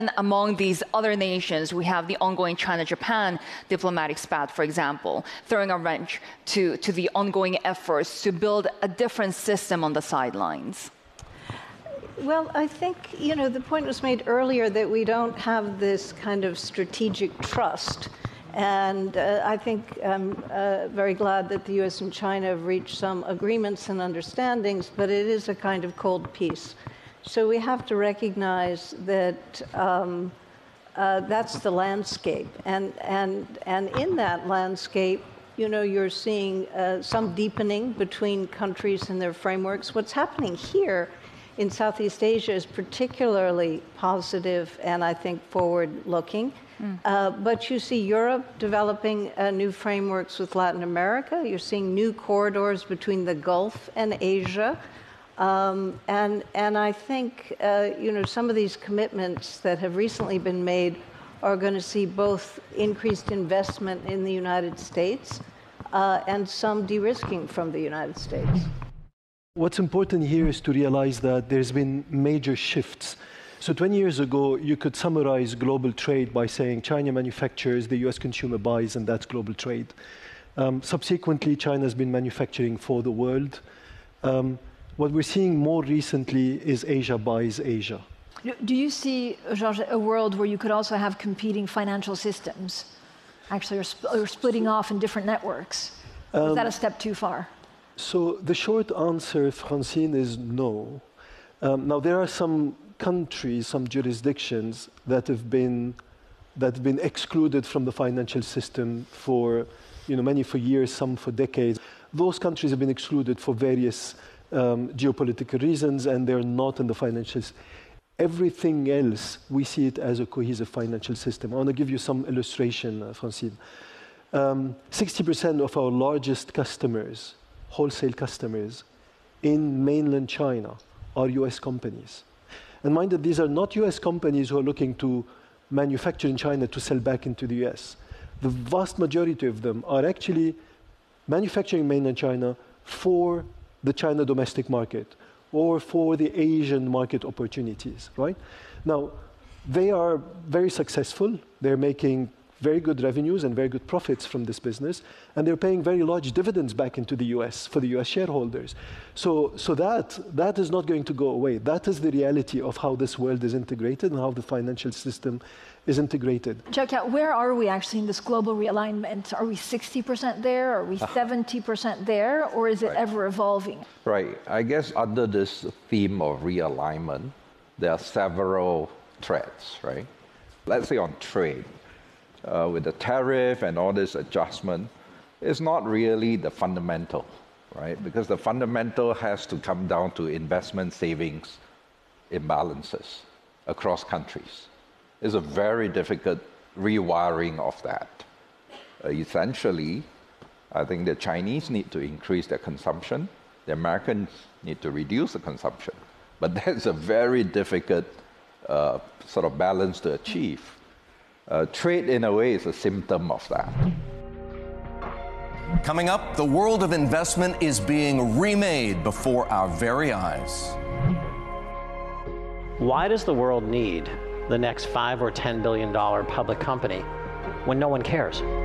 Among these other nations, we have the ongoing China-Japan diplomatic spat, for example, throwing a wrench to the ongoing efforts to build a different system on the sidelines. Well, I think, the point was made earlier that we don't have this kind of strategic trust. And I think I'm very glad that the U.S. and China have reached some agreements and understandings, but it is a kind of cold peace. So we have to recognize that that's the landscape. And in that landscape, you're seeing some deepening between countries and their frameworks. What's happening here in Southeast Asia is particularly positive and I think forward-looking. But you see Europe developing new frameworks with Latin America. You're seeing new corridors between the Gulf and Asia. And I think, some of these commitments that have recently been made are going to see both increased investment in the United States and some de-risking from the United States. What's important here is to realize that there's been major shifts. So 20 years ago, you could summarize global trade by saying China manufactures, the US consumer buys, and that's global trade. Subsequently, China has been manufacturing for the world. What we're seeing more recently is Asia buys Asia. Do you see, Georges, a world where you could also have competing financial systems, actually, or splitting off in different networks? Is that a step too far? So the short answer, Francine, is no. Now, there are some countries, some jurisdictions that have been excluded from the financial system for, many for years, some for decades. Those countries have been excluded for various geopolitical reasons, and they're not in the financial system. Everything else, we see it as a cohesive financial system. I want to give you some illustration, Francine. 60% of our largest customers, wholesale customers, in mainland China are US companies. And mind that these are not US companies who are looking to manufacture in China to sell back into the US. The vast majority of them are actually manufacturing in mainland China for the China domestic market or for the Asian market opportunities, right? Now, they are very successful. They're making very good revenues and very good profits from this business, and they're paying very large dividends back into the US for the US shareholders. So that is not going to go away. That is the reality of how this world is integrated and how the financial system is integrated. Xiaoqiao, where are we actually in this global realignment? Are we 60% there? Are we 70% there? Or is it ever evolving? Right. I guess under this theme of realignment, there are several threads, right? Let's say on trade. With the tariff and all this adjustment, it's not really the fundamental, right? Because the fundamental has to come down to investment savings imbalances across countries. It's a very difficult rewiring of that. Essentially, I think the Chinese need to increase their consumption, the Americans need to reduce the consumption. But that's a very difficult sort of balance to achieve. Trade, in a way, is a symptom of that. Coming up, the world of investment is being remade before our very eyes. Why does the world need the next $5 or $10 billion public company when no one cares?